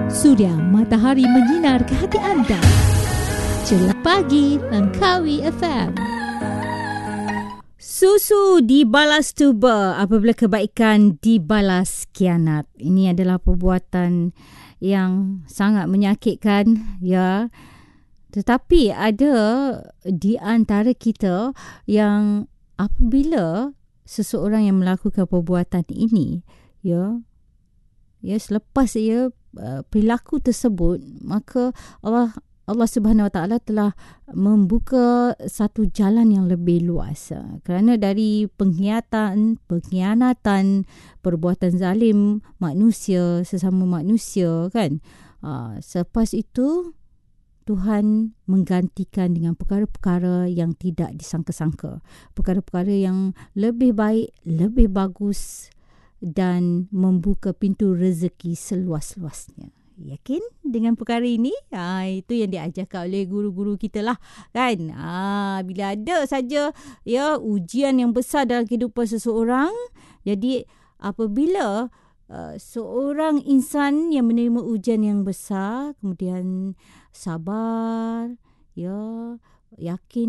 Suria matahari menyinar ke hati anda. Celah pagi Langkawi FM. Susu dibalas tuba apabila kebaikan dibalas khianat. Ini adalah perbuatan yang sangat menyakitkan, ya. Tetapi ada di antara kita yang apabila seseorang yang melakukan perbuatan ini, ya selepas perilaku tersebut, maka Allah Subhanahu Wa Taala telah membuka satu jalan yang lebih luas. Kerana dari pengkhianatan, perbuatan zalim manusia sesama manusia, kan. Selepas itu Tuhan menggantikan dengan perkara-perkara yang tidak disangka-sangka. Perkara-perkara yang lebih baik, lebih bagus dan membuka pintu rezeki seluas-luasnya. Yakin dengan perkara ini? Itu yang diajarkan oleh guru-guru kita lah, kan. Bila ada saja ujian yang besar dalam kehidupan seseorang, jadi apabila seorang insan yang menerima ujian yang besar, kemudian sabar, yakin,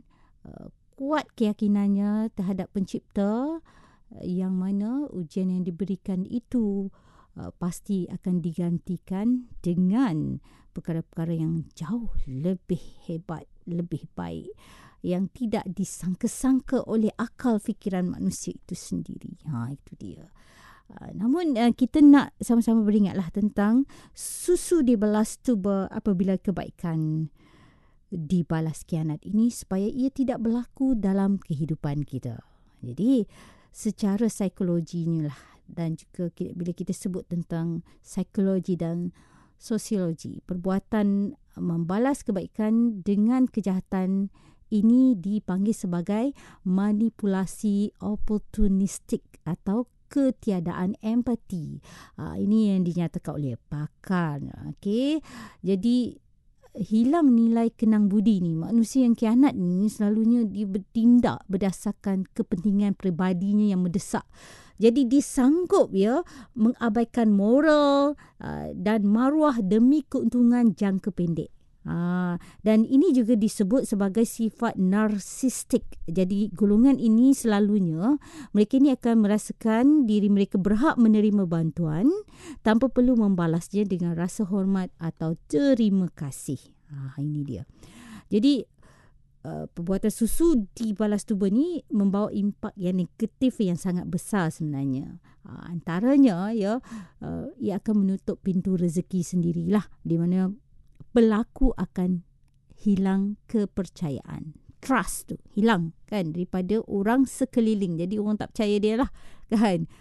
kuat keyakinannya terhadap pencipta, yang mana ujian yang diberikan itu pasti akan digantikan dengan perkara-perkara yang jauh lebih hebat, lebih baik, yang tidak disangka-sangka oleh akal fikiran manusia itu sendiri. Itu dia. Namun kita nak sama-sama beringatlah tentang susu dibalas tuba apabila kebaikan dibalas khianat ini, supaya ia tidak berlaku dalam kehidupan kita. Jadi secara psikologinya lah, dan juga bila kita sebut tentang psikologi dan sosiologi, perbuatan membalas kebaikan dengan kejahatan ini dipanggil sebagai manipulasi oportunistik atau ketiadaan empati. Ini yang dinyatakan oleh pakar. Okey. Jadi hilang nilai kenang budi ni. Manusia yang khianat ni selalunya dia bertindak berdasarkan kepentingan peribadinya yang mendesak. Jadi disanggup mengabaikan moral dan maruah demi keuntungan jangka pendek. Dan ini juga disebut sebagai sifat narsistik. Jadi golongan ini selalunya mereka ni akan merasakan diri mereka berhak menerima bantuan tanpa perlu membalasnya dengan rasa hormat atau terima kasih. Ini dia. Jadi perbuatan susu dibalas tuba ni membawa impak yang negatif yang sangat besar sebenarnya. Antaranya ia akan menutup pintu rezeki sendirilah, di mana pelaku akan hilang kepercayaan. Trust tu hilang, kan, daripada orang sekeliling. Jadi orang tak percaya dia lah, kan.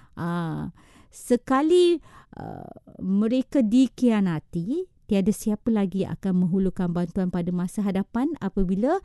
Sekali mereka dikhianati, tiada siapa lagi akan menghulurkan bantuan pada masa hadapan apabila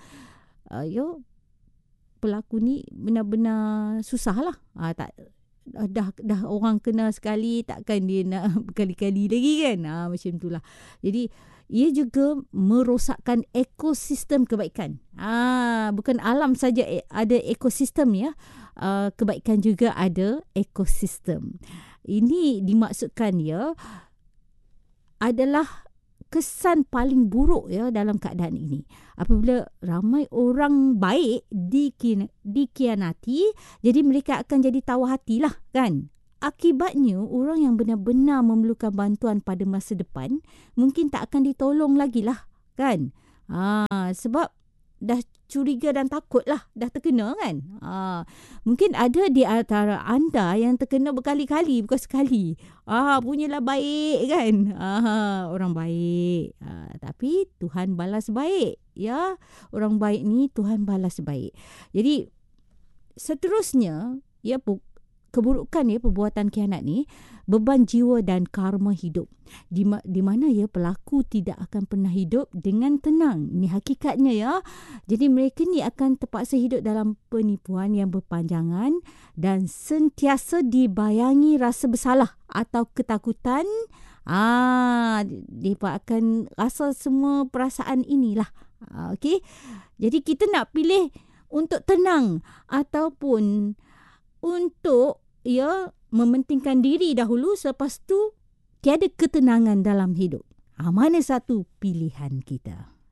pelaku ni benar-benar susah lah. Dah orang kena sekali, takkan dia nak berkali-kali lagi, kan. Macam itulah. Jadi ia juga merosakkan ekosistem kebaikan. Bukan alam saja ada ekosistem, kebaikan juga ada ekosistem. Ini dimaksudkan adalah kesan paling buruk dalam keadaan ini. Apabila ramai orang baik dikhianati, jadi mereka akan jadi tawar hatilah, kan. Akibatnya, orang yang benar-benar memerlukan bantuan pada masa depan mungkin tak akan ditolong lagi lah, kan. Sebab dah curiga dan takut lah, dah terkena, kan. Mungkin ada di antara anda yang terkena berkali-kali, bukan sekali. Punyalah baik, kan. Orang baik. Tapi Tuhan balas baik. Orang baik ni Tuhan balas baik. Jadi seterusnya, keburukan perbuatan khianat ni beban jiwa dan karma hidup, di mana pelaku tidak akan pernah hidup dengan tenang. Ini hakikatnya, Jadi mereka ni akan terpaksa hidup dalam penipuan yang berpanjangan dan sentiasa dibayangi rasa bersalah atau ketakutan. Mereka akan rasa semua perasaan inilah. Okey. Jadi kita nak pilih untuk tenang ataupun untuk mementingkan diri dahulu, selepas tu tiada ketenangan dalam hidup. Mana satu pilihan kita?